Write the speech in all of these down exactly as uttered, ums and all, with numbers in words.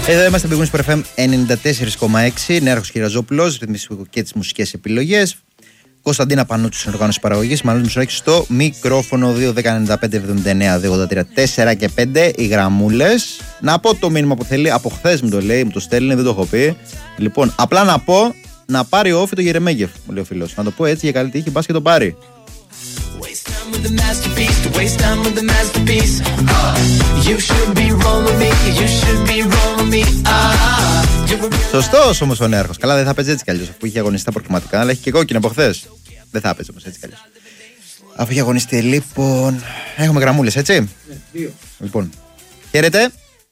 Εδώ είμαστε στο Big Wings εφ εμ ενενήντα τέσσερα κόμμα έξι. Νέαρχος Κυραζόπουλος, ρυθμιστικό και τις μουσικές επιλογές. Κωνσταντίνα Πανούτσου, συνοργάνωση παραγωγής. Μανώλης Μισουράκης στο μικρόφωνο. Δύο δέκα ενενήντα πέντε εβδομήντα εννέα δύο ογδόντα τρία τέσσερα και πέντε. Οι γραμμούλες. Να πω το μήνυμα που θέλει. Από χθες μου το λέει, μου το στέλνει, δεν το έχω πει. Λοιπόν, απλά να πω να πάρει ο Όφη το Γερεμέγεφ, μου λέει ο φίλος. Να το πω έτσι για καλή τύχη, μπας και το πάρει. Σωστός όμως ο Νέαρχος. Καλά, δεν θα παίζει έτσι κι αλλιώς, αφού είχε αγωνιστεί τα προκριματικά, αλλά έχει και κόκκινο από χθες. Δεν θα παίζει όμως έτσι κι αλλιώς. Αφού είχε αγωνιστεί, λοιπόν. Έχουμε γραμμούλες, έτσι. Ναι, δύο. Λοιπόν, χαίρετε.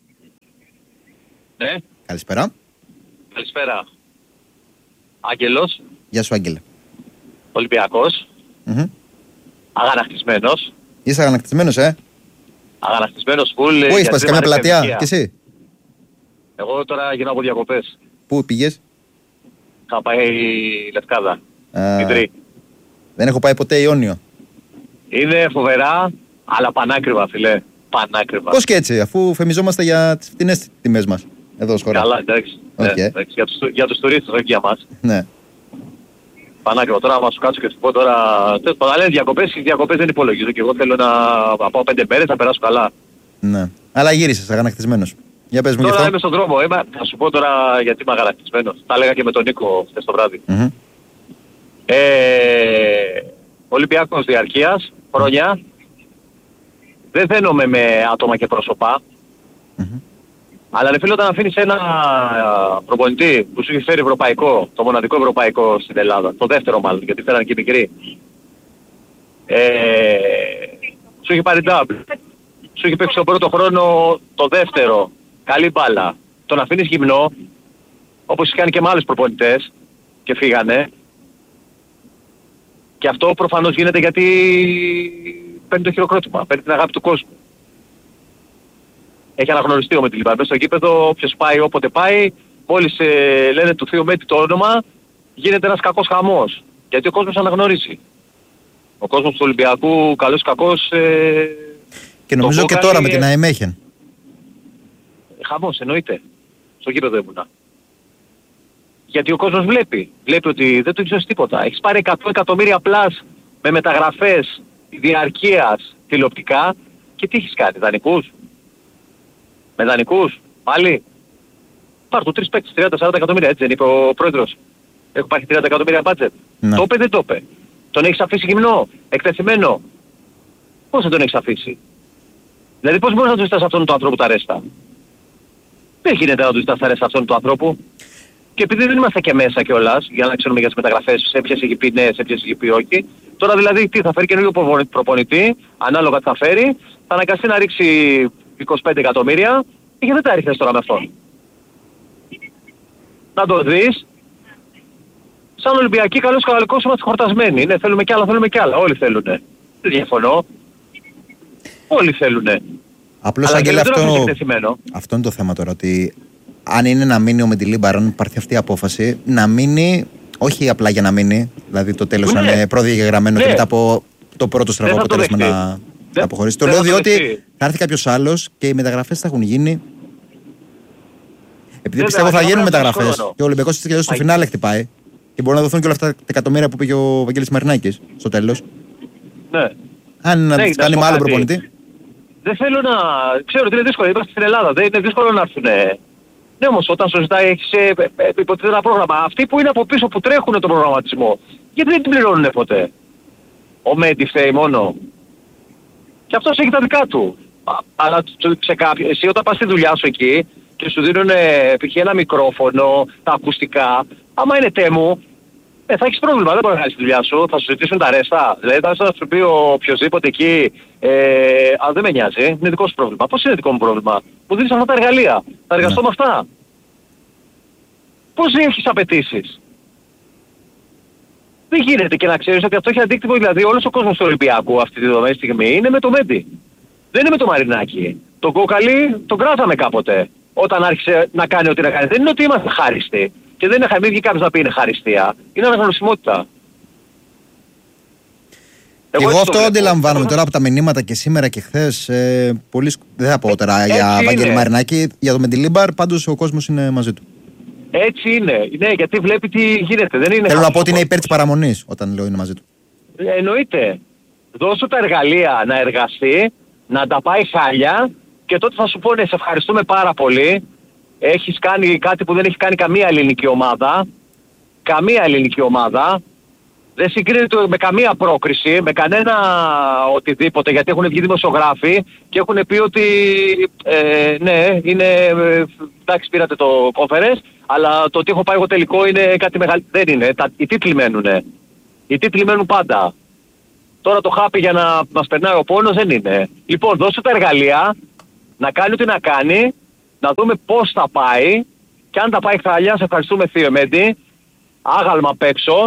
Ναι. Καλησπέρα. Καλησπέρα. Άγγελος. Γεια σου, Άγγελε. Ολυμπιακός. Mm-hmm. Αγανακτισμένος. Είσαι αγανακτισμένος, ε. Αγανακτισμένος φουλ. Πού είσαι, πας σε καμιά πλατεία, κι εσύ? Εγώ τώρα γυρνάω από διακοπές. Πού πήγες? Θα πάει Λευκάδα. Α, Μητρή. δεν έχω πάει ποτέ Ιόνιο. Είναι φοβερά, αλλά πανάκριβα, φιλέ. Πανάκριβα. Πώς και έτσι, αφού φεμιζόμαστε για τις φτηνές τιμές μας εδώ στη χώρα. Καλά, εντάξει. Okay. Ναι, εντάξει. Για, τους, για τους τουρίστες, όχι για μας. Ναι. Πανάκριβα. Τώρα άμα σου κάτσω και σου πω τώρα... Τέλος πάντων, λένε διακοπές, οι διακοπές δεν υπολογίζω και εγώ θέλω να, να πάω πέντε μέρες, να περάσω καλά. Ναι. Αλλά γύρισες αγανακτισμένος. Για πες μου γι' Τώρα αυτό. είμαι στον δρόμο. Είμαι, θα σου πω τώρα γιατί είμαι αγανακτισμένος. Τα έλεγα και με τον Νίκο χθες το βράδυ. Mm-hmm. Ε, Ολυμπιακός διαρκείας, χρόνια. Δεν δένομαι με άτομα και πρόσωπα. Mm-hmm. Αλλά ρε φίλε, όταν αφήνεις ένα προπονητή που σου έχει φέρει ευρωπαϊκό, το μοναδικό ευρωπαϊκό στην Ελλάδα, το δεύτερο μάλλον, γιατί φέραν και μικροί, ε, σου έχει πάρει double, σου έχει παίξει τον πρώτο χρόνο το δεύτερο, καλή μπάλα, τον αφήνεις γυμνό, όπως έχει κάνει και με άλλους προπονητές και φύγανε, και αυτό προφανώς γίνεται γιατί παίρνει το χειροκρότημα, παίρνει την αγάπη του κόσμου. Έχει αναγνωριστεί ο Μετιλιμπάρ. Μες στο γήπεδο, όποιος πάει όποτε πάει, μόλις ε, λένε του θείου Μέτη το όνομα, γίνεται ένας κακός χαμός. Γιατί ο κόσμος αναγνωρίζει. Ο κόσμος του Ολυμπιακού, καλός ή κακός... Ε, και νομίζω και τώρα με την ΑΕΜΕΧΕΝ. Χαμός, εννοείται. Στο γήπεδο ήμουνα. Γιατί ο κόσμος βλέπει. Βλέπει ότι δεν του ξέρεις τίποτα. Έχεις πάρει εκατό εκατομμύρια πλάς με μεταγραφές διαρκείας τηλεοπτικά και τι έχεις κάνει, δανεικούς? Με δανεικούς, πάλι. Πάρ' του τρεις παίκτες, τριάντα σαράντα εκατομμύρια, έτσι δεν είπε ο πρόεδρος. Έχω πάρει τριάντα εκατομμύρια μπάτζετ. Ναι. Το είπε, δεν το είπε. Τον έχεις αφήσει γυμνό, εκτεθειμένο. Πώς δεν τον έχεις αφήσει? Δηλαδή πώς μπορείς να του ζητάς αυτόν τον άνθρωπο τα ρέστα? Δεν γίνεται να του ζητάς τα ρέστα αυτόν τον ανθρώπου. Και επειδή δεν είμαστε και μέσα κιόλας, για να ξέρουμε για τις μεταγραφές, σε ποιες έχει πει ναι, σε ποιες έχει πει όχι. Τώρα δηλαδή τι, θα φέρει καινούριο προπονητή, ανάλογα τι θα φέρει, θα αναγκαστεί να ρίξει είκοσι πέντε εκατομμύρια και δεν τα ρίχνεις τώρα με αυτόν. Να το δεις. Σαν Ολυμπιακοί καλώς καλώς είμαστε χορτασμένοι. Ναι, θέλουμε κι άλλα, θέλουμε κι άλλα. Όλοι θέλουνε. Δεν διαφωνώ. Όλοι θέλουνε. Απλώς, Άγγελε, αυτό, αυτό είναι το θέμα τώρα. Ότι αν είναι να μείνει ο Μεντιλίμπαρ, αν υπάρχει αυτή η απόφαση, να μείνει, όχι απλά για να μείνει, δηλαδή το τέλος ναι. να είναι προδιαγεγραμμένο ναι. και μετά από το πρώτο στραβό αποτέλεσμα να... θα αποχωρήσει. Το λέω διότι θα έρθει κάποιος άλλος και οι μεταγραφές θα έχουν γίνει. Επειδή δεν πιστεύω θα γίνουν μεταγραφές και ο Ολυμπιακός έτσι και στο φινάλε χτυπάει και μπορεί να δοθούν και όλα αυτά τα εκατομμύρια που πήγε ο Βαγγέλης Μαρινάκης στο τέλος. Ναι. Αν να ναι, κάνει με άλλο προπονητή. Δεν θέλω να... Ξέρω ότι είναι δύσκολο, είμαστε στην Ελλάδα, δεν είναι δύσκολο να έρθουν. Ναι, όμως όταν σου ζητάει έχεις υποτίθεται ένα πρόγραμμα. Αυτοί που είναι από πίσω που τρέχουν τον προγραμματισμό, γιατί δεν την πληρώνουν ποτέ? Ο Μέντι φταίει μόνο. Και αυτός έχει τα δικά του. Αλλά σε κάποιο, εσύ όταν πας στη δουλειά σου εκεί και σου δίνουν π.χ. ένα μικρόφωνο, τα ακουστικά, άμα είναι τέμου, ε, θα έχεις πρόβλημα, δεν μπορεί να κάνεις τη δουλειά σου, θα σου ζητήσουν τα ρέστα. Δηλαδή θα σου πει ο οποιοσδήποτε εκεί, ε, α, δεν με νοιάζει, είναι δικό σου πρόβλημα. Πώς είναι δικό μου πρόβλημα? Μου δίνεις αυτά τα εργαλεία, θα εργαστώ ναι. με αυτά. Πώς έχεις απαιτήσεις? Δεν γίνεται, και να ξέρεις ότι αυτό έχει αντίκτυπο, δηλαδή όλος ο κόσμος του Ολυμπιακού αυτή τη δεδομένη στιγμή είναι με το Μέντι. Δεν είναι με το Μαρινάκη. Τον Κόκαλη τον κράταμε κάποτε. Όταν άρχισε να κάνει ό,τι να κάνει. Δεν είναι ότι είμαστε χάριστοι. Και δεν είναι βγει κάποιος να πει είναι χαριστία. Είναι αναγνωσιμότητα. Και εγώ, εγώ αυτό αντιλαμβάνομαι τώρα από τα μηνύματα και σήμερα και χθες. Ε, πολύ... Δεν θα πω τώρα Έτσι για είναι. Βαγγέλη Μαρινάκη, για το Μεντιλίμπαρ, πάντως ο κόσμος είναι μαζί του. Έτσι είναι. Ναι, γιατί βλέπει τι γίνεται. Δεν είναι Θέλω να πω ότι είναι υπέρ της παραμονής όταν λέω είναι μαζί του. Ε, εννοείται. Δώσου τα εργαλεία να εργαστεί, να τα πάει χάλια και τότε θα σου πούνε σε ευχαριστούμε πάρα πολύ. Έχεις κάνει κάτι που δεν έχει κάνει καμία ελληνική ομάδα. Καμία ελληνική ομάδα. Δεν συγκρίνεται με καμία πρόκριση, με κανένα οτιδήποτε, γιατί έχουν βγει δημοσιογράφοι και έχουν πει ότι ε, ναι, είναι, εντάξει πήρατε το conference, αλλά το ότι έχω πάει εγώ τελικό είναι κάτι μεγάλο. Δεν είναι, τα, οι τίτλοι μένουνε. Οι τίτλοι μένουν πάντα. Τώρα το χάπι για να μας περνάει ο πόνος δεν είναι. Λοιπόν, δώσε τα εργαλεία, να κάνει ό,τι να κάνει, να δούμε πώς θα πάει και αν τα πάει χάλια, σε ευχαριστούμε Θείο Μέντι, άγαλμα απ' έξω.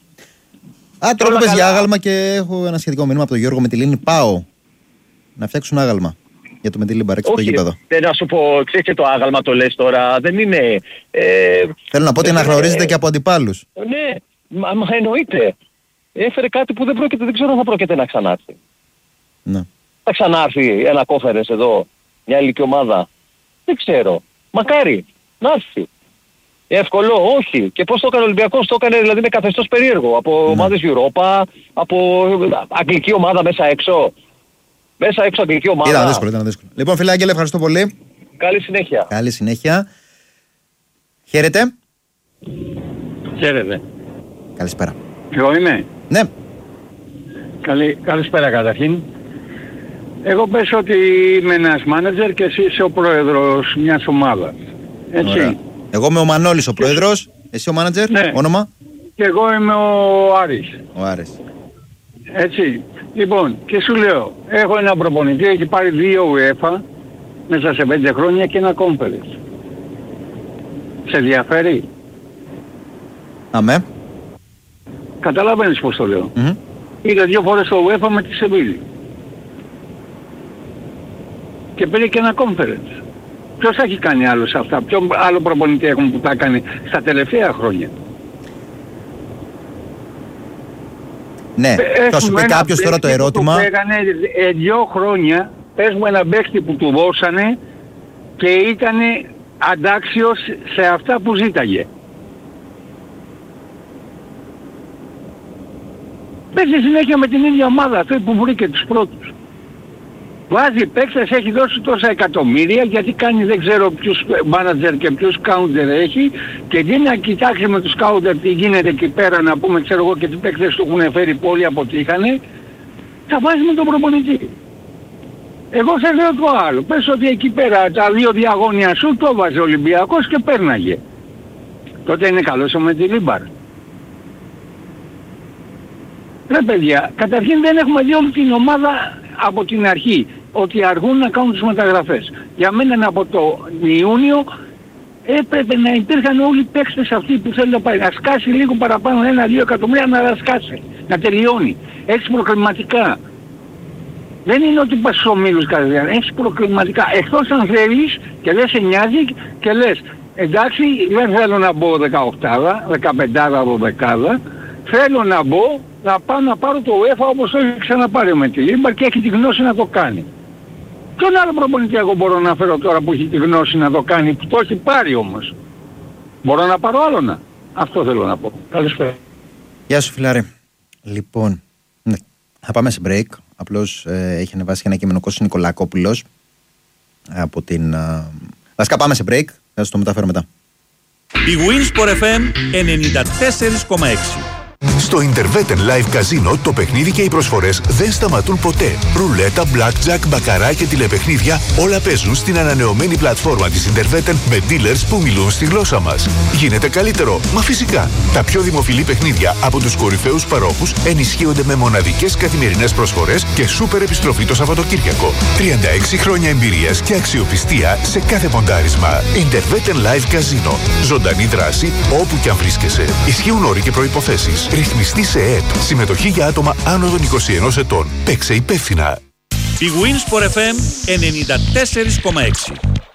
Α, τώρα που πες για άγαλμα και έχω ένα σχετικό μήνυμα από τον Γιώργο Μετιλίνη. Πάω να φτιάξουν άγαλμα για το Μεντιλίμπαρ έξω από το γήπεδο. Δεν να σου πω, ξέρεις και το άγαλμα το λες τώρα, δεν είναι... Ε, Θέλω να πω ότι αναγνωρίζετε ε, και από αντιπάλους. Ναι, μα, μα εννοείται. Έφερε κάτι που δεν πρόκειται, δεν ξέρω αν θα πρόκειται να ξανάρθει. Ναι. Θα ξανάρθει ένα κόφερες εδώ, μια ελληνική ομάδα. Δεν ξέρω. Μακάρι να έρθει. Εύκολο, όχι. Και πώς το έκανε ο Ολυμπιακός, το έκανε δηλαδή με καθεστώς περίεργο. Από ναι. ομάδες Europa, από αγγλική ομάδα μέσα έξω. Μέσα έξω αγγλική ομάδα. Ήταν δύσκολο, ήταν δύσκολο. Λοιπόν, φίλε Άγγελε, ευχαριστώ πολύ. Καλή συνέχεια. Καλή συνέχεια. Χαίρετε. Χαίρετε. Καλησπέρα. Εγώ είμαι. Ναι. Καλή, καλησπέρα καταρχήν. Εγώ πες ότι είμαι ένας μάνατζερ και εσύ είσαι ο πρόεδρος μιας ομάδας. Έτσι. Ωραία. Εγώ είμαι ο Μανώλης ο πρόεδρος, εσύ ο μάνατζερ, ναι. όνομα. Και εγώ είμαι ο Άρης. Ο Άρης. Έτσι. Λοιπόν, και σου λέω, έχω ένα προπονητή, έχει πάρει δύο UEFA μέσα σε πέντε χρόνια και ένα Conference. Σε ενδιαφέρει? Αμέ. Καταλαβαίνεις πώς το λέω. Mm-hmm. Είδα δύο φορές το UEFA με τη Σεβίλη. Και πήρε και ένα Conference. Ποιος θα έχει κάνει άλλο σε αυτά, ποιο άλλο προπονητή έχουν που τα κάνει στα τελευταία χρόνια? Ναι, θα σου πει κάποιος τώρα το ερώτημα. Που έκανε ε, δύο χρόνια, πες μου ένα παίχτη που του δώσανε και ήταν αντάξιος σε αυτά που ζήταγε. Παίζει συνέχεια με την ίδια ομάδα, αυτό που βρήκε τους πρώτους. Βάζει παίκτες, έχει δώσει τόσα εκατομμύρια γιατί κάνει δεν ξέρω ποιους μάνατζερ και ποιους κάουντερ έχει και αντί να κοιτάξει με τους κάουντερ τι γίνεται εκεί πέρα να πούμε ξέρω εγώ και τι παίκτες του έχουν φέρει που όλοι αποτύχανε, θα βάζει με τον προπονητή. Εγώ σε λέω το άλλο, πες ότι εκεί πέρα τα δύο διαγώνια σου το βάζει ο Ολυμπιακός και πέρναγε. Τότε είναι καλός ο Μεντιλίμπαρ. Ρε παιδιά, καταρχήν δεν έχουμε δει όλη την ομάδα από την αρχή, ότι αργούν να κάνουν τις μεταγραφές. Για μένα από το Ιούνιο έπρεπε να υπήρχαν όλοι οι παίκτες αυτοί που θέλουν να πάει. Να σκάσει λίγο παραπάνω, ένα-δύο εκατομμύρια να σκάσει, να τελειώνει. Έχεις προκριματικά. Δεν είναι ότι πας στους ομίλους κατευθείαν, έχεις προκριματικά. Εκτός αν θέλεις και δεν σε νοιάζει και λες, εντάξει δεν θέλω να μπω δεκαοκτάδα, δεκαπεντάδα, δωδεκάδα, θέλω να μπω να πάω να πάρω το UEFA όπως το έχει ξαναπάρει ο Μεντιλίμπαρ και έχει τη γνώση να το κάνει. Ποιον άλλο προπονητή εγώ μπορώ να φέρω τώρα που έχει τη γνώση να το κάνει, που το έχει πάρει όμως? Μπορώ να πάρω άλλο να. Αυτό θέλω να πω. Καλησπέρα. Γεια σου φιλάρε. Λοιπόν, ναι, θα πάμε σε break. Απλώς ε, έχει ανεβάσει ένα κείμενο Κώστας Νικολακόπουλος από την... Ε, βασικά πάμε σε break, θα σας το μεταφέρω μετά. Η Winsport εφ εμ ενενήντα τέσσερα κόμμα έξι. Στο Interveten Live Casino το παιχνίδι και οι προσφορές δεν σταματούν ποτέ. Ρουλέτα, blackjack, μπακαρά και τηλεπαιχνίδια όλα παίζουν στην ανανεωμένη πλατφόρμα της Interveten με dealers που μιλούν στη γλώσσα μας. Γίνεται καλύτερο, μα φυσικά. Τα πιο δημοφιλή παιχνίδια από τους κορυφαίους παρόχους ενισχύονται με μοναδικές καθημερινές προσφορές και σούπερ επιστροφή το Σαββατοκύριακο. τριάντα έξι χρόνια εμπειρίας και αξιοπιστία σε κάθε ποντάρισμα. Interveten Live Casino. Ζωντανή δράση όπου κι αν βρίσκεσαι. Ισχύουν όροι και προϋποθέσεις. Ρυθμιστή σε ΕΕΠ. Συμμετοχή για άτομα άνω των είκοσι ενός ετών. Παίξε υπεύθυνα. Η Winsport εφ εμ ενενήντα τέσσερα κόμμα έξι.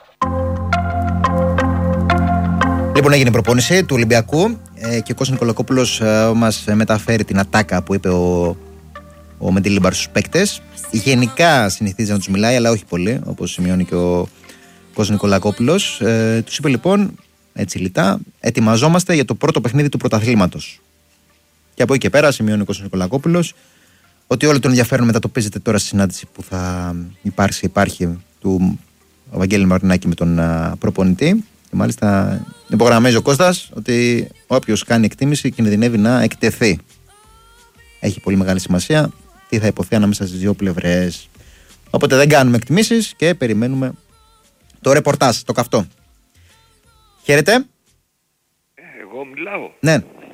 Λοιπόν, έγινε η προπόνηση του Ολυμπιακού ε, και ο Κώστας Νικολακόπουλος ε, μας μεταφέρει την ατάκα που είπε ο ο Μεντιλίμπαρ στους παίκτες. Γενικά συνηθίζει να τους μιλάει, αλλά όχι πολύ, όπως σημειώνει και ο Κώστας Νικολακόπουλος. Ε, τους είπε λοιπόν, έτσι λιτά, ετοιμαζόμαστε για το πρώτο παιχνίδι του πρωταθλήματος. Και από εκεί και πέρα σημειώνει ο Κώστας Νικολακόπουλος ότι όλο τον ενδιαφέρον μετατοπίζεται τώρα στη συνάντηση που θα υπάρξει, υπάρχει του Βαγγέλη Μαρινάκη με τον uh, προπονητή. Και μάλιστα υπογραμμίζει ο Κώστας ότι όποιος κάνει εκτίμηση κινδυνεύει να εκτεθεί. Έχει πολύ μεγάλη σημασία τι θα υποθεί ανάμεσα στις δύο πλευρές. Οπότε δεν κάνουμε εκτιμήσεις και περιμένουμε το ρεπορτάζ, το καυτό. Χαίρετε. Εγώ μιλάω. Ναι.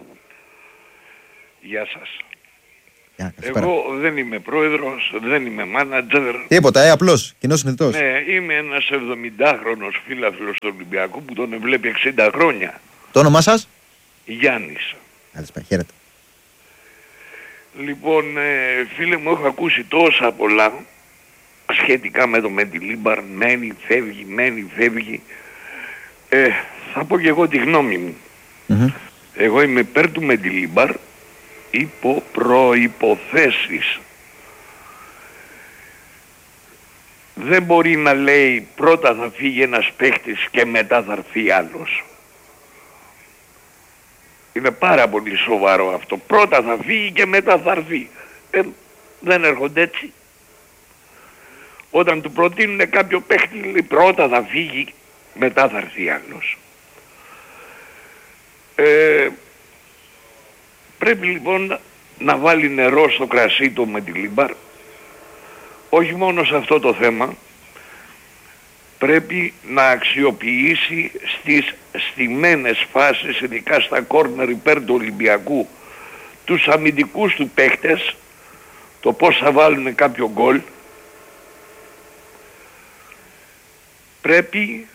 Γεια σας. Γεια, Εγώ δεν είμαι πρόεδρος, δεν είμαι μάνατζερ. Τίποτα, ε, απλώς, κοινός συνειδητός. Ναι, είμαι ένας εβδομηντάχρονος φίλαθλος του Ολυμπιακού που τον βλέπει εξήντα χρόνια. Το όνομά σας? Γιάννης. Καλησπέρα, χαίρετε. Λοιπόν, ε, φίλε μου, έχω ακούσει τόσα πολλά σχετικά με το Μεντιλίμπαρ. Μένει, φεύγει, μένει, φεύγει. Ε, θα πω και εγώ τη γνώμη μου. Mm-hmm. Εγώ είμαι υπέρ του Μεντιλίμπαρ υπό προϋποθέσεις. Δεν μπορεί να λέει πρώτα θα φύγει ένας παίχτης και μετά θα έρθει άλλος. Είναι πάρα πολύ σοβαρό αυτό. Πρώτα θα φύγει και μετά θα έρθει. Ε, δεν έρχονται έτσι. Όταν του προτείνουν κάποιο παίχτη, λέει πρώτα θα φύγει, μετά θα έρθει άλλος. Ε, πρέπει λοιπόν να βάλει νερό στο κρασί του Μεντιλίμπαρ. Όχι μόνο σε αυτό το θέμα. Πρέπει να αξιοποιήσει στις στημένες φάσεις, ειδικά στα κόρνερ υπέρ του Ολυμπιακού, τους αμυντικούς του παίχτες, το πώς θα βάλουν κάποιο γκολ. Πρέπει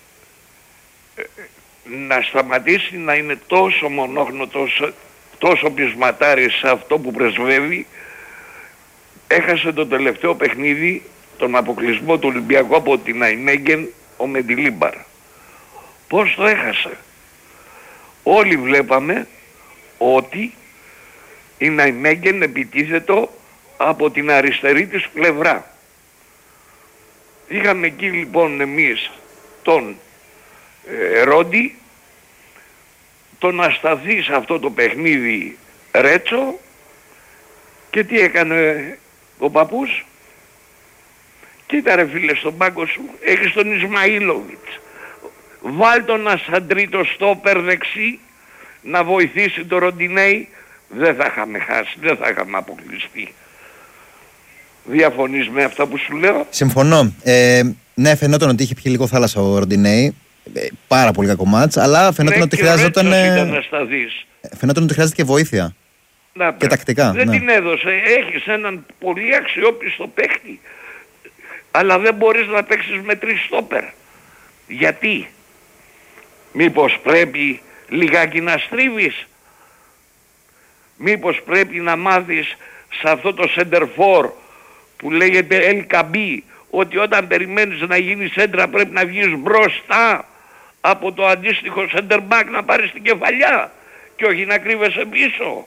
να σταματήσει να είναι τόσο μονόχνοτος, τόσο πεισματάρης σε αυτό που πρεσβεύει. Έχασε το τελευταίο παιχνίδι, τον αποκλεισμό του Ολυμπιακού από την Αϊμέγγεν, ο Μεντιλίμπαρ. Πώς το έχασε? Όλοι βλέπαμε ότι η Αϊμέγγεν επιτίθεται από την αριστερή της πλευρά. Είχαμε εκεί λοιπόν εμείς τον ε, Ρόντι, τον ασταθεί σε αυτό το παιχνίδι Ρέτσο, και τι έκανε ο παππούς? Κοίτα ρε φίλε, στον πάγκο σου έχεις τον Ισμαήλοβιτς. Βάλ τον να σαν τρίτο στόπερ δεξί να βοηθήσει το Ροντινέι. Δεν θα είχαμε χάσει, δεν θα είχαμε αποκλειστεί. Διαφωνείς με αυτά που σου λέω? Συμφωνώ. Ε, ναι, φαινόταν ότι είχε πιει λίγο θάλασσα ο Ροντινέι. Ε, πάρα πολύ κακό μάτς, αλλά φαινόταν ναι, ότι χρειάζονταν. Ε, φαινόταν ότι χρειάζεται και βοήθεια. Να, και τακτικά. Δεν ναι. την έδωσε. Έχεις έναν πολύ αξιόπιστο παίχτη. Αλλά δεν μπορείς να παίξεις με τρεις στόπερ. Γιατί? Μήπως πρέπει λιγάκι να στρίβεις? Μήπως πρέπει να μάθεις σε αυτό το center for που λέγεται El Kabi, ότι όταν περιμένεις να γίνει σέντρα πρέπει να βγεις μπροστά από το αντίστοιχο center back να πάρεις την κεφαλιά και όχι να κρύβεσαι πίσω.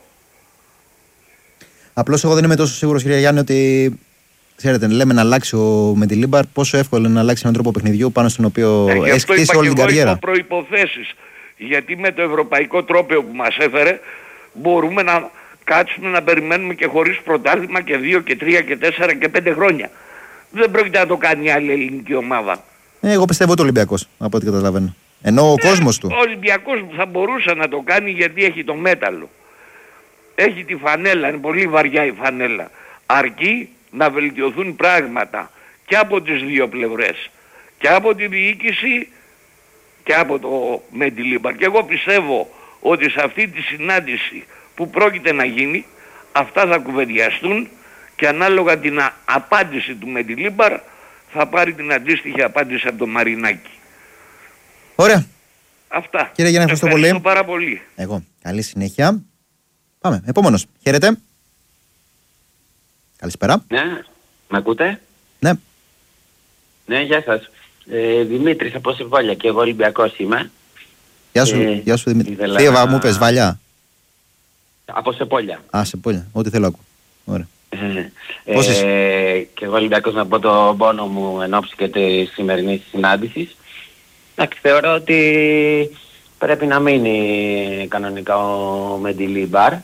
Απλώς εγώ δεν είμαι τόσο σίγουρος, κύριε Γιάννη, ότι ξέρετε, λέμε να αλλάξει ο Μεντιλίμπαρ, πόσο εύκολο είναι να αλλάξει έναν τρόπο παιχνιδιού πάνω στον οποίο ε, έχει χτίσει όλη την καριέρα. Υπό προϋποθέσεις. Γιατί με το ευρωπαϊκό τρόπαιο που μας έφερε μπορούμε να κάτσουμε να περιμένουμε και χωρίς πρωτάθλημα και δύο και τρία και τέσσερα και πέντε χρόνια. Δεν πρόκειται να το κάνει άλλη ελληνική ομάδα. Ε, εγώ πιστεύω ότι ο Ολυμπιακός, από ό,τι καταλαβαίνω. Ενώ ο ε, κόσμος του. Ο Ολυμπιακός θα μπορούσε να το κάνει γιατί έχει το μέταλλο. Έχει τη φανέλα, είναι πολύ βαριά η φανέλα. Αρκεί να βελτιωθούν πράγματα και από τις δύο πλευρές. Και από τη διοίκηση και από το Μεντιλίμπαρ. Και εγώ πιστεύω ότι σε αυτή τη συνάντηση που πρόκειται να γίνει, αυτά θα κουβεντιαστούν και ανάλογα την α- απάντηση του Μεντιλίμπαρ θα πάρει την αντίστοιχη απάντηση από τον Μαρινάκη. Ωραία. Αυτά. Κύριε Γιάννη, ευχαριστώ πολύ. Ευχαριστώ πάρα πολύ. Εγώ. Καλή συνέχεια. Πάμε. Επόμενος. Χαίρετε. Καλησπέρα. Ναι, με ακούτε? Ναι. Ναι, γεια σας. Ε, Δημήτρης από Σεβόλια και εγώ Ολυμπιακός είμαι. Γεια σου, ε, γεια σου Δημήτρη. ήθελα... Τι μου πες, Βαλιά? Από Σεπόλια. Α, Σεπόλια. Ό,τι θέλω ακούω. Ωραία. Πώς είσαι? Ε, και εγώ Ολυμπιακός να πω τον πόνο μου εν ώψη και της σημερινής συνάντησης. Εντάξει, θεωρώ ότι πρέπει να μείνει κανονικά ο Μεντιλίμπαρ.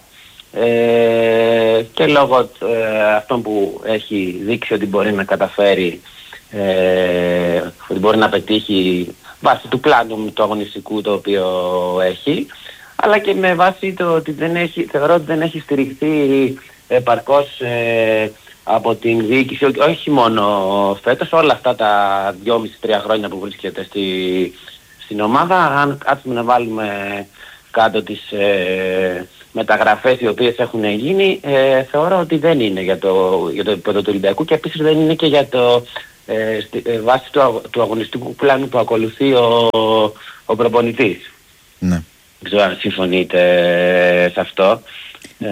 Ε, και λόγω ε, αυτών που έχει δείξει ότι μπορεί να καταφέρει, ε, ότι μπορεί να πετύχει βάσει του πλάνου του αγωνιστικού το οποίο έχει, αλλά και με βάση το ότι δεν έχει, θεωρώ ότι δεν έχει στηριχθεί επαρκώς ε, από την διοίκηση, όχι μόνο φέτος, όλα αυτά τα δυόμισι τρία χρόνια που βρίσκεται στη, στην ομάδα. Αν κάτσουμε να βάλουμε κάτω τις ε, μεταγραφές οι οποίες έχουν γίνει, ε, θεωρώ ότι δεν είναι για το, για το επίπεδο του Ολυμπιακού και επίσης δεν είναι και για το ε, στη, ε, βάση του, αγ, του αγωνιστικού πλάνου που ακολουθεί ο, ο προπονητής. Ναι. Δεν ξέρω αν συμφωνείτε σε αυτό. Ε,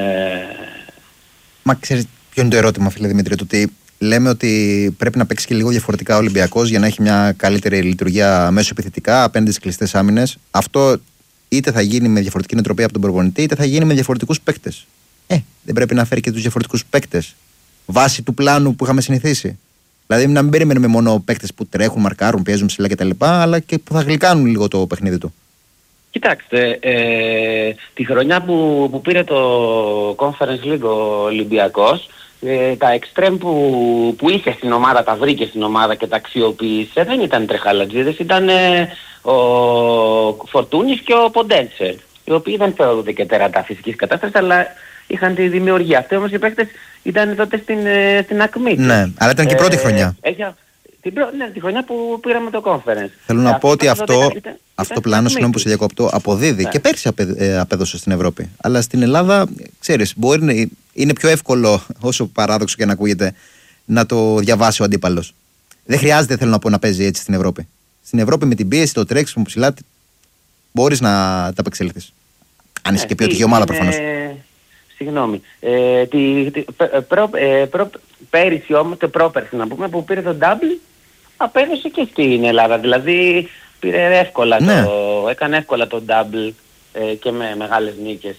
Μα ξέρεις ποιο είναι το ερώτημα, φίλε Δημήτρη, το ότι λέμε ότι πρέπει να παίξει και λίγο διαφορετικά ο Ολυμπιακός για να έχει μια καλύτερη λειτουργία μέσω επιθετικά απέναντι στις κλειστές άμυνες. Αυτό είτε θα γίνει με διαφορετική νοοτροπία από τον προπονητή, είτε θα γίνει με διαφορετικούς παίκτες. Ε, δεν πρέπει να φέρει και τους διαφορετικούς παίκτες βάσει του πλάνου που είχαμε συνηθίσει. Δηλαδή να μην περιμένουμε μόνο παίκτες που τρέχουν, μαρκάρουν, πιέζουν ψηλά κτλ., αλλά και που θα γλυκάνουν λίγο το παιχνίδι του. Κοιτάξτε, ε, τη χρονιά που, που πήρε το Conference League ο Ολυμπιακός, ε, τα εξτρέμ που, που είχε στην ομάδα, τα βρήκε στην ομάδα και τα αξιοποίησε, δεν ήταν τρεχαλατζίδες, ήταν ε, ο Φορτούνης και ο Ποντένσε, οι οποίοι δεν θεωρούνται και τερατά φυσικής κατάστασης, αλλά είχαν τη δημιουργία. Αυτοί όμως οι παίκτες ήταν τότε στην, ε, στην ακμή. Ναι, αλλά ήταν και η πρώτη ε, χρονιά. Έχει, την προ... ναι, τη χρονιά που πήραμε το Conference. Θέλω να ε, πω ότι αυτό, ήταν, ήταν, αυτό ήταν πλάνο, συγγνώμη που σε διακόπτω, αποδίδει ναι. Και πέρσι απε, ε, απέδωσε στην Ευρώπη. Αλλά στην Ελλάδα, ξέρεις, μπορεί να είναι πιο εύκολο, όσο παράδοξο και να ακούγεται, να το διαβάσει ο αντίπαλος. Δεν χρειάζεται, θέλω να πω, να παίζει έτσι στην Ευρώπη. Στην Ευρώπη με την πίεση, το τρέξιμο ψηλά, μπορείς να τα απεξέλθεις. Αν είσαι ναι, και ποιοτική ομάδα προφανώς. Συγγνώμη. Ε, τη, τη, προ, ε, προ, πέρυσι όμως, το πρόπερσι να πούμε, που πήρε το double, απέδωσε και στην Ελλάδα. Δηλαδή πήρε εύκολα, ναι. το, έκανε εύκολα το double ε, και με μεγάλες νίκες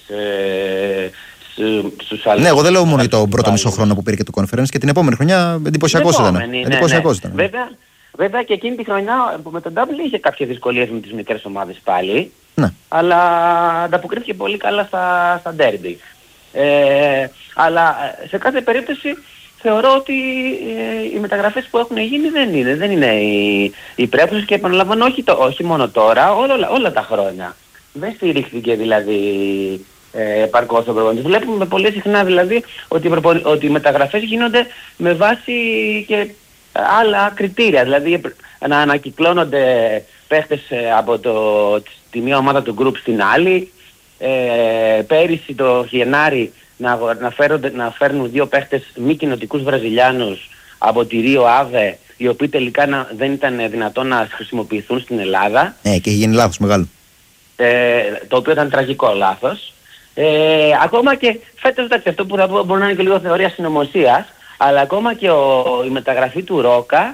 ε, στους άλλους. Ναι, εγώ δεν λέω μόνο για τον πρώτο μισό χρόνο που πήρε και το conference, και την επόμενη χρονιά εντυπωσιακός ήταν. Ναι, εντυπωσιακός ναι. ήταν. Βέβαια, βέβαια και εκείνη τη χρονιά που με τον double είχε κάποιες δυσκολίες με τις μικρές ομάδες πάλι, ναι. Αλλά ανταποκρίθηκε πολύ καλά στα, στα derby. Ε, αλλά σε κάθε περίπτωση θεωρώ ότι ε, οι μεταγραφές που έχουν γίνει δεν είναι, δεν είναι οι, οι πρέπουσες, και επαναλαμβάνω όχι, το, όχι μόνο τώρα, όλα, όλα τα χρόνια. Δεν στηρίχθηκε δηλαδή ε, επαρκώς ο προπονητής. Βλέπουμε πολύ συχνά δηλαδή ότι, ότι οι μεταγραφές γίνονται με βάση και άλλα κριτήρια. Δηλαδή να ανακυκλώνονται παίχτες από το, τη μία ομάδα του group στην άλλη. Ε, πέρυσι το Γενάρη να, να, φέρονται, να φέρνουν δύο παίχτες μη κοινοτικούς Βραζιλιάνους από τη Ρίο Άβε, οι οποίοι τελικά να, δεν ήταν δυνατόν να χρησιμοποιηθούν στην Ελλάδα. Ε, και έχει γίνει λάθος μεγάλο. Ε, το οποίο ήταν τραγικό λάθος. Ε, ακόμα και φέτος, εντάξει, αυτό που θα πω μπορεί να είναι και λίγο θεωρία συνωμοσίας, αλλά ακόμα και ο, η μεταγραφή του Ρόκα,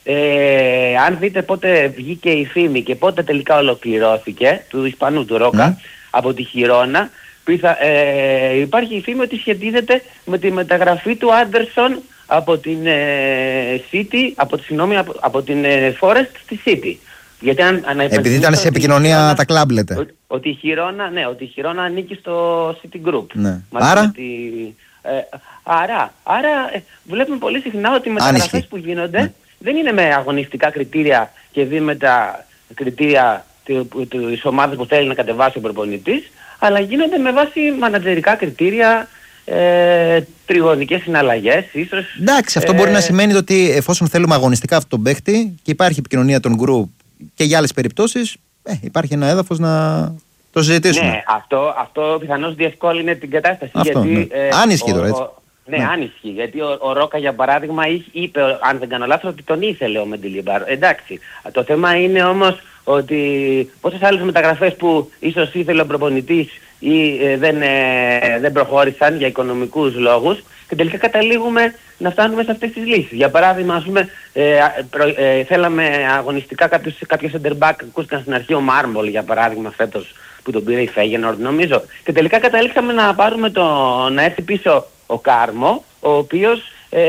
ε, αν δείτε πότε βγήκε η φήμη και πότε τελικά ολοκληρώθηκε, του Ισπανού του Ρόκα, mm. από τη Χιρόνα, πιθα, ε, υπάρχει η φήμη ότι σχετίζεται με τη μεταγραφή του Άντερσον από την ε, City, από, συγγνώμη, από, από την ε, Forest στη City. Γιατί αν, αν επειδή ήταν σε επικοινωνία Χιρόνα, τα κλαμπ λέτε. Ότι, ότι η Χιρόνα, ναι, ότι η Χιρόνα ανήκει στο City Group. Ναι. Άρα? Τη, ε, άρα, άρα ε, βλέπουμε πολύ συχνά ότι οι μεταγραφές που γίνονται ναι. δεν είναι με αγωνιστικά κριτήρια και δει με τα κριτήρια της ομάδας που θέλει να κατεβάσει ο προπονητής, αλλά γίνονται με βάση μανατζερικά κριτήρια, ε, τριγωνικές συναλλαγές ίσως. Εντάξει, αυτό ε, μπορεί να σημαίνει ότι εφόσον θέλουμε αγωνιστικά αυτόν τον παίχτη και υπάρχει επικοινωνία των group και για άλλες περιπτώσεις, ε, υπάρχει ένα έδαφος να το συζητήσουμε. Ναι, αυτό, αυτό πιθανώς διευκόλυνε την κατάσταση. Αυτό, γιατί, ναι. ε, αν ισχύει τώρα έτσι. Ο, ναι, ναι, αν ισχύει. Γιατί ο, ο Ρόκα για παράδειγμα είπε, αν δεν κάνω λάθος, ότι τον ήθελε ο Μεντιλίμπαρ. Εντάξει. Το θέμα είναι όμως ότι πόσες άλλες μεταγραφές που ίσως ήθελε ο προπονητής ή ε, δεν, ε, δεν προχώρησαν για οικονομικούς λόγους, και τελικά καταλήγουμε να φτάνουμε σε αυτές τις λύσεις. Για παράδειγμα, ας πούμε, ε, προ, ε, θέλαμε αγωνιστικά κάποιος, κάποιο center back, ακούστηκαν στην αρχή ο Μάρμπολ για παράδειγμα φέτος που τον πήρε η Φέγενορντ νομίζω, και τελικά καταλήξαμε να πάρουμε το, να έρθει πίσω ο Κάρμο, ο οποίος ε,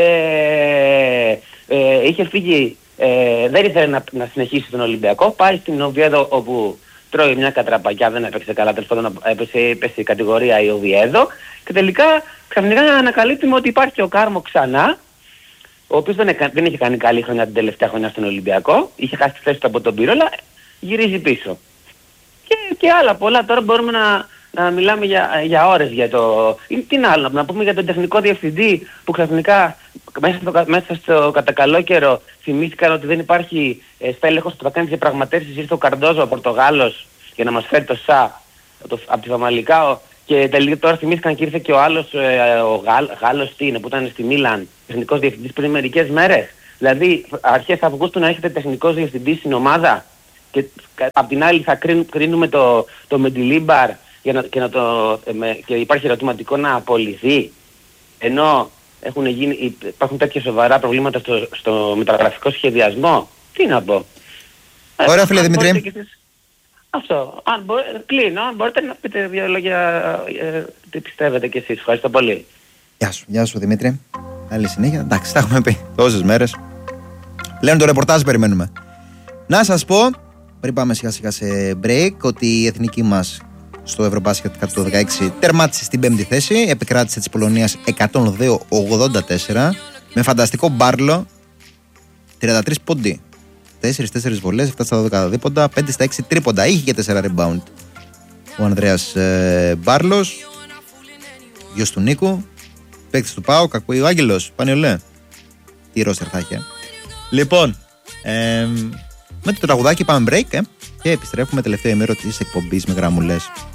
ε, είχε φύγει, ε, δεν ήθελε να, να συνεχίσει τον Ολυμπιακό, πάει στην Οβιέδο όπου τρώει μια κατραπακιά, δεν έπαιξε καλά, τέλος πάντων έπεσε, έπεσε η κατηγορία η Οβιέδο και τελικά ξαφνικά ανακαλύπτουμε ότι υπάρχει και ο Κάρμο ξανά, ο οποίος δεν, δεν είχε κάνει καλή χρονιά την τελευταία χρονιά στον Ολυμπιακό, είχε χάσει τη θέση του από τον Πυρόλα, γυρίζει πίσω. Και, και άλλα πολλά, τώρα μπορούμε να, να μιλάμε για, για ώρες για το... Τι είναι άλλο, να πούμε για τον τεχνικό διευθυντή που ξαφνικά μέσα στο, μέσα στο κατά καλό καιρό θυμήθηκαν ότι δεν υπάρχει ε, στέλεχος που θα κάνει διαπραγματεύσεις, ήρθε ο Καρντόζο, ο Πορτογάλος, για να μας φέρει το ΣΑ το, από τη Φαμαλικάο και τελικά τώρα θυμήθηκαν και ήρθε και ο άλλος, ε, ο Γάλ, Γάλλος τι είναι, που ήταν στη Μίλαν, τεχνικός διευθυντής πριν μερικές μέρες. Δηλαδή αρχές Αυγούστου να έχετε τεχνικός διευθυντής στην ομάδα και απ' την άλλη θα κρίνουμε, κρίνουμε το, το Μεντιλίμπαρ για να, και, να το, με, και υπάρχει ερωτηματικό να απολυθεί, ενώ έχουν γίνει, υπάρχουν τέτοια σοβαρά προβλήματα στο, στο μεταγραφικό σχεδιασμό. Τι να πω. Ωραία φίλε Δημήτρη. Αυτό. Αν μπο, κλείνω, αν μπορείτε να πείτε δύο λόγια ε, τι πιστεύετε κι εσείς. Ευχαριστώ πολύ. Γεια σου, γεια σου Δημήτρη. Καλή συνέχεια. Εντάξει, τα έχουμε πει τόσες μέρες. Λένε το ρεπορτάζ, περιμένουμε. Να σας πω, πριν πάμε σιγά σιγά σε break, ότι η εθνική μας στο Ευρωμπάσκετ κατά το δεκαέξι τερμάτισε στην πέμπτη θέση, επικράτησε της Πολωνίας εκατόν δύο ογδόντα τέσσερα με φανταστικό Μπάρλο, τριάντα τρεις πόντι, τέσσερις τέσσερις βολές, επτά στα δώδεκα δίποντα, πέντε στα έξι τρίποντα, είχε και τέσσερα rebound ο Ανδρέας ε, Μπάρλος, γιος του Νίκου, παίκτης του ΠΑΟ, κακούει ο Άγγελος, Πανιολέ, τι ρόστερ θα είχε. Λοιπόν, ε, με το τραγουδάκι πάμε break ε, και επιστρέφουμε τελευταίο ημέρο της εκπομπής με γραμμουλές.